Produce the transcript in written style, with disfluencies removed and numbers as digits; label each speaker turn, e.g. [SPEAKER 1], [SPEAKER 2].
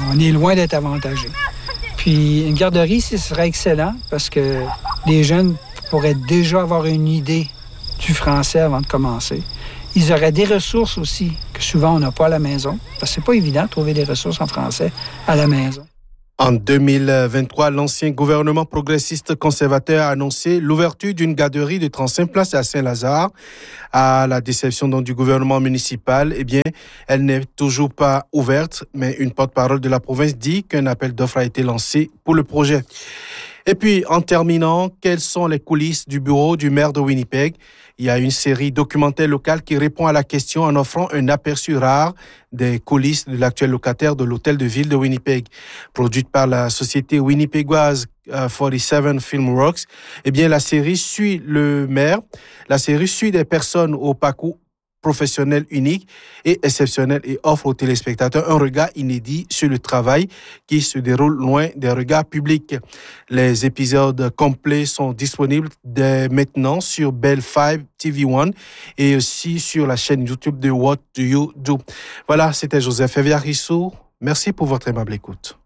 [SPEAKER 1] on est loin d'être avantagé. Puis une garderie, ce serait excellent parce que les jeunes pourraient déjà avoir une idée du français avant de commencer. Ils auraient des ressources aussi que souvent on n'a pas à la maison, parce que c'est pas évident de trouver des ressources en français à la maison.
[SPEAKER 2] En 2023, l'ancien gouvernement progressiste conservateur a annoncé l'ouverture d'une garderie de 35 places à Saint-Lazare. À la déception donc du gouvernement municipal, eh bien, elle n'est toujours pas ouverte, mais une porte-parole de la province dit qu'un appel d'offres a été lancé pour le projet. Et puis, en terminant, quelles sont les coulisses du bureau du maire de Winnipeg? Il y a une série documentaire locale qui répond à la question en offrant un aperçu rare des coulisses de l'actuel locataire de l'hôtel de ville de Winnipeg. Produite par la société winnipégoise 47 Filmworks, eh bien, la série suit le maire. La série suit des personnes au parcours professionnel unique et exceptionnel et offre aux téléspectateurs un regard inédit sur le travail qui se déroule loin des regards publics. Les épisodes complets sont disponibles dès maintenant sur Bell 5 TV1 et aussi sur la chaîne YouTube de What Do You Do. Voilà, c'était Joseph Eviarissou. Merci pour votre aimable écoute.